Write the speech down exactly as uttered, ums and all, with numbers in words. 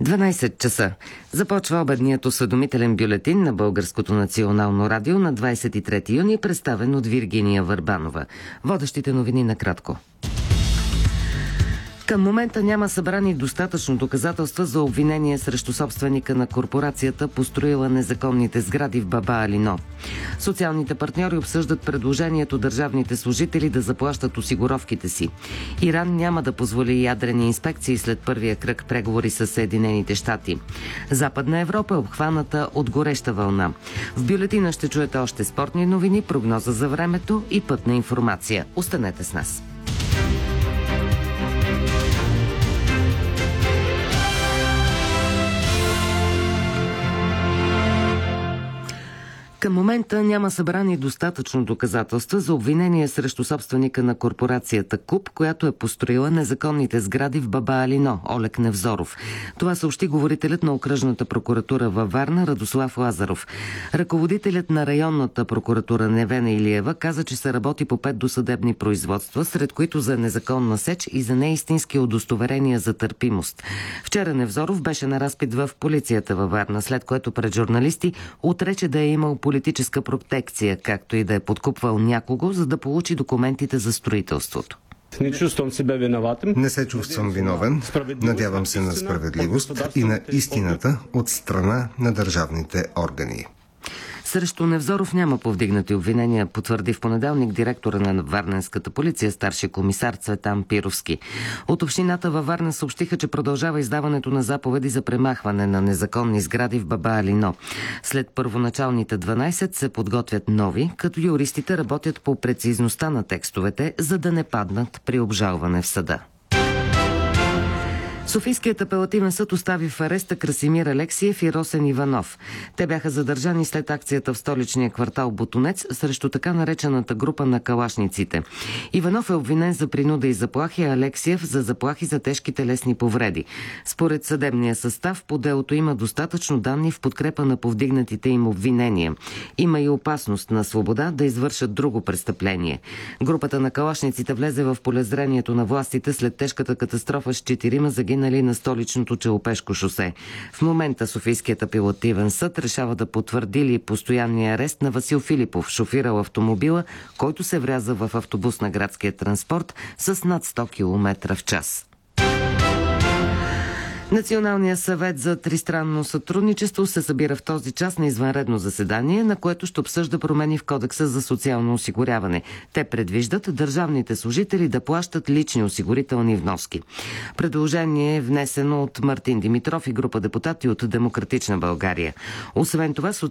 дванайсет часа. Започва обедният осведомителен бюлетин на Българското национално радио на двадесет и трети юни, представен от Виргиния Върбанова. Водещите новини накратко. Към момента няма събрани достатъчно доказателства за обвинение срещу собственика на корпорацията, построила незаконните сгради в Баба Алино. Социалните партньори обсъждат предложението държавните служители да заплащат осигуровките си. Иран няма да позволи ядрени инспекции след първия кръг преговори с Съединените щати. Западна Европа е обхваната от гореща вълна. В бюлетина ще чуете още спортни новини, прогноза за времето и пътна информация. Останете с нас. Към момента няма събрани достатъчно доказателства за обвинение срещу собственика на корпорацията КУП, която е построила незаконните сгради в Баба Алино, Олег Невзоров. Това съобщи говорителят на окръжната прокуратура във Варна Радослав Лазаров. Ръководителят на районната прокуратура Невена Илиева каза, че се работи по пет досъдебни производства, сред които за незаконна сеч и за неистински удостоверения за търпимост. Вчера Невзоров беше на разпит в полицията във Варна, след което пред журналисти отрече да е имал политическа протекция, както и да е подкупвал някого, за да получи документите за строителството. Не се чувствам виновен. Надявам се на справедливост и на истината от страна на държавните органи. Срещу Невзоров няма повдигнати обвинения, потвърди в понеделник директора на Варненската полиция, старши комисар Цветан Пировски. От общината във Варна съобщиха, че продължава издаването на заповеди за премахване на незаконни сгради в Баба Алино. След първоначалните дванайсет се подготвят нови, като юристите работят по прецизността на текстовете, за да не паднат при обжалване в съда. Софийският апелативен съд остави в ареста Красимир Алексиев и Росен Иванов. Те бяха задържани след акцията в столичния квартал Ботунец срещу така наречената група на калашниците. Иванов е обвинен за принуда и заплахи, а Алексиев за заплахи за тежки телесни повреди. Според съдебния състав по делото има достатъчно данни в подкрепа на повдигнатите им обвинения. Има и опасност на свобода да извършат друго престъпление. Групата на калашниците влезе в полезрението на властите след тежката катастрофа с четирима загинали на столичното Челопешко шосе. В момента Софийският апелативен съд решава да потвърди ли постоянния арест на Васил Филипов, шофирал автомобила, който се вряза в автобус на градския транспорт с над сто километра в час. Националният съвет за тристранно сътрудничество се събира в този час на извънредно заседание, на което ще обсъжда промени в Кодекса за социално осигуряване. Те предвиждат държавните служители да плащат лични осигурителни вноски. Предложение е внесено от Мартин Димитров и група депутати от Демократична България. Освен това,